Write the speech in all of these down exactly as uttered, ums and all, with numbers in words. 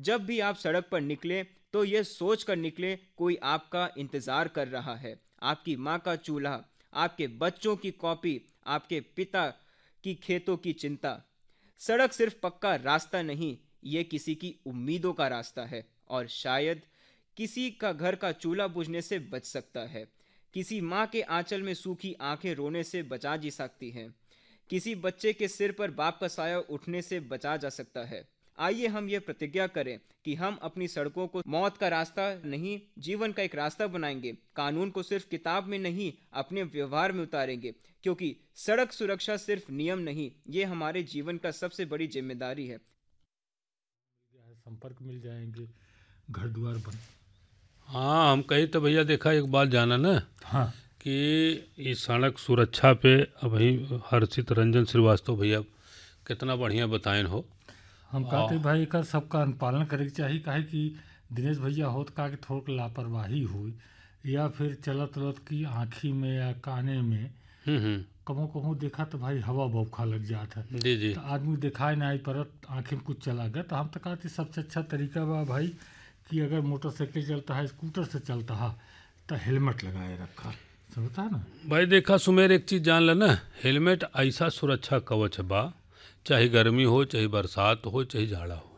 जब भी आप सड़क पर निकलें तो ये सोच कर निकलें कोई आपका इंतज़ार कर रहा है। आपकी माँ का चूल्हा, आपके बच्चों की कॉपी, आपके पिता की खेतों की चिंता। सड़क सिर्फ पक्का रास्ता नहीं, ये किसी की उम्मीदों का रास्ता है और शायद किसी का घर का चूल्हा बुझने से बच सकता है। किसी माँ के आंचल में सूखी आंखें रोने से बचा जी सकती हैं। किसी बच्चे के सिर पर बाप का साया उठने से बचा जा सकता है। आइए हम ये प्रतिज्ञा करें कि हम अपनी सड़कों को मौत का रास्ता नहीं, जीवन का एक रास्ता बनाएंगे। कानून को सिर्फ किताब में नहीं, अपने व्यवहार में उतारेंगे, क्योंकि सड़क सुरक्षा सिर्फ नियम नहीं, ये हमारे जीवन का सबसे बड़ी जिम्मेदारी है। संपर्क मिल जाएंगे, घर द्वार बन। हाँ, हम कही तो भैया देखा एक बात जाना ना हाँ कि इस सड़क सुरक्षा पे अभी हर्षित रंजन श्रीवास्तव भैया कितना बढ़िया बताएन हो। हम कहते भाई एकर सबका अनुपालन करे के चाही, काहे कि दिनेश भैया होत का कि थोड़ लापरवाही हुई या फिर चलत चलत की आँखी में या काने में हम्म हम्म कमो कमो देखा तो भाई हवा बौखा लग जाता है, जी जी तो आदमी दिखाई नहीं परत, आँखी में कुछ चला गया। तो हम तो कहते सबसे अच्छा तरीका बा भाई कि अगर मोटरसाइकिल चलता है, स्कूटर से चलता है, तो हेलमेट लगाए रखा, समझता है ना। भाई देखा सुमेर, एक चीज़ जान लेना, हेलमेट ऐसा सुरक्षा कवच बा, चाहे गर्मी हो, चाहे बरसात हो, चाहे जाड़ा हो,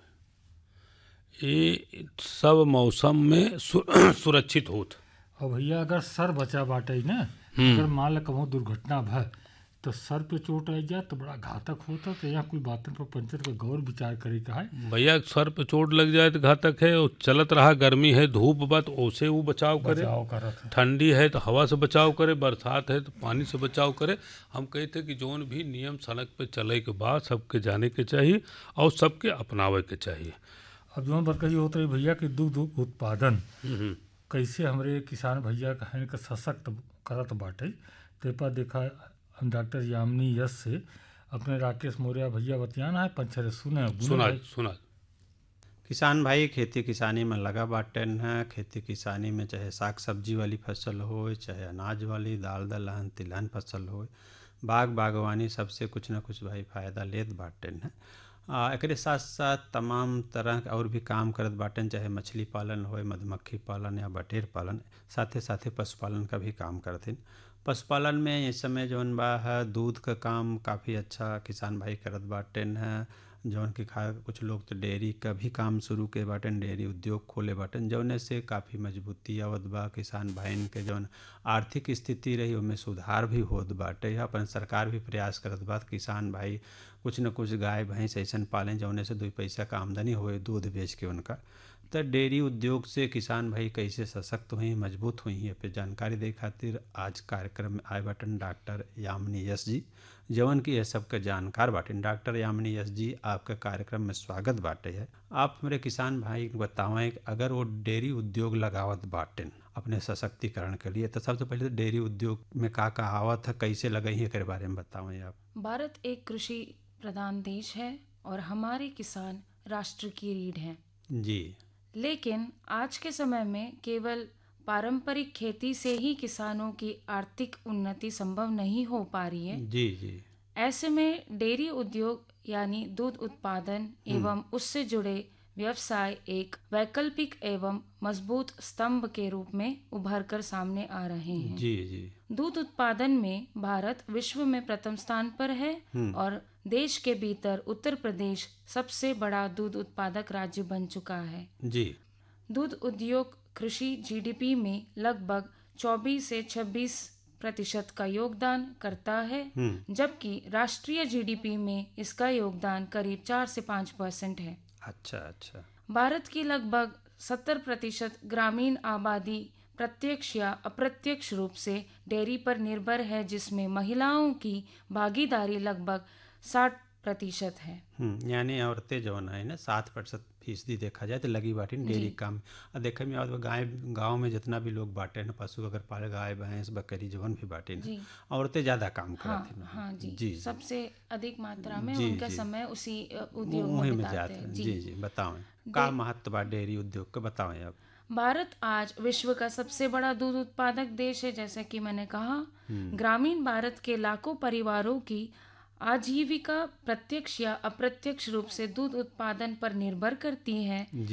ये सब मौसम में सु, सुरक्षित होत। और भैया अगर सर बचा बाटे ना, अगर मान लो कहूँ दुर्घटना भय तो सर पे चोट आ जाए तो बड़ा घातक होता, तो यहाँ कोई बातों पर पंचर का गौर विचार करे का है। भैया सर पे चोट लग जाए तो घातक है, और चलत रहा, गर्मी है, धूप बा तो ओसे वो बचाव करे, बचाव करत है। ठंडी है तो हवा से बचाव करे, बरसात है तो पानी से बचाव करे। हम कहते कि जौन भी नियम सड़क पे चले के बाद सबके जाने के चाहिए और सबके अपनावे के चाहिए। अब जो बात कही होता है भैया कि दूध उत्पादन कैसे हमरे किसान भैया कहें का सशक्त करत बाटे, ते पर देखा हम डॉक्टर यामिनी यश से अपने राकेश मौर्य भैया बतियाना है पंचरे सुने सुना सुना किसान भाई खेती किसानी में लगा बाटन है। खेती किसानी में चाहे साग सब्जी वाली फसल हो, चाहे अनाज वाली दाल दलहन तिलहन फसल हो, बाग बागवानी सबसे कुछ ना कुछ भाई फायदा लेत बाटन है। एकरे साथ साथ तमाम तरह के और भी काम करत बाटन, चाहे मछली पालन हो, मधुमक्खी पालन या बटेर पालन, साथे साथे पशुपालन का भी काम करते। पशुपालन में इस समय जौन बा है दूध का काम काफ़ी अच्छा किसान भाई करत बाटन है। जौन के खा कुछ लोग तो डेयरी का भी काम शुरू के बाटन, डेयरी उद्योग खोले बाटन, जौने से काफ़ी मजबूती आवत बा। किसान भाईन के जौन आर्थिक स्थिति रही उनमें सुधार भी होत बाटे। अपन सरकार भी प्रयास करत बा किसान भाई कुछ न कुछ गाय भैंस ऐसन पालें जौने से दो पैसा का आमदनी होए दूध बेच के उनका। तो डेयरी उद्योग से किसान भाई कैसे सशक्त हुई मजबूत हुई है पे जानकारी दे खातिर आज कार्यक्रम में आए बाटन डॉक्टर यामिनी यश जी, जवन की यह सबका जानकार बाटे। डॉक्टर यामिनी यश जी, आपका कार्यक्रम में स्वागत बाटे है। आप मेरे किसान भाई को बतावें कि अगर वो डेयरी उद्योग लगावत बाटेन अपने सशक्तिकरण के लिए, तो सबसे पहले तो डेयरी उद्योग में का का आवत है, कैसे लगई है, के बारे में बतावें आप। भारत एक कृषि प्रधान देश है और हमारे किसान राष्ट्र की रीढ़ हैं जी। लेकिन आज के समय में केवल पारंपरिक खेती से ही किसानों की आर्थिक उन्नति संभव नहीं हो पा रही है। जी जी। ऐसे में डेयरी उद्योग यानी दूध उत्पादन एवं उससे जुड़े व्यवसाय एक वैकल्पिक एवं मजबूत स्तंभ के रूप में उभर कर सामने आ रहे हैं। जी जी। दूध उत्पादन में भारत विश्व में प्रथम स्थान पर है और देश के भीतर उत्तर प्रदेश सबसे बड़ा दूध उत्पादक राज्य बन चुका है। जी। दूध उद्योग कृषि जीडीपी में लगभग चौबीस से छब्बीस प्रतिशत का योगदान करता है, जबकि राष्ट्रीय जीडीपी में इसका योगदान करीब चार से पाँच परसेंट है। अच्छा अच्छा। भारत की लगभग सत्तर प्रतिशत ग्रामीण आबादी प्रत्यक्ष या अप्रत्यक्ष रूप से डेयरी पर निर्भर है, जिसमें महिलाओं की भागीदारी लगभग साठ प्रतिशत है। यानी औरतें जो है ना सात प्रतिशत फीसदी देखा जाए तो लगी बाटी डेयरी काम। और देखे में और गाय गाँव में जितना भी लोग बाटे न पशु अगर पाले गाय भैंस बकरी जवन भी बाटे न औरतें ज़्यादा काम करती हैं। हाँ जी, जी सबसे अधिक मात्रा में जी, उनका जी। समय उसी उद्योग में वहीं में बिताते जाते हैं। हैं। जी जी जी बताएं का महत्व बा डेयरी उद्योग का, बताएं आप। भारत आज विश्व का सबसे बड़ा दूध उत्पादक देश है। जैसे कि मैंने कहा, ग्रामीण भारत के लाखों परिवारों की आजीविका प्रत्यक्ष या अप्रत्यक्ष रूप से दूध उत्पादन पर निर्भर करती है।